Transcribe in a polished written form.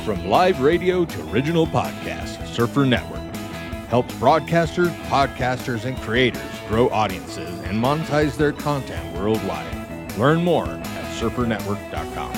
From live radio to original podcasts, Surfer Network helps broadcasters, podcasters, and creators grow audiences and monetize their content worldwide. Learn more at surfernetwork.com.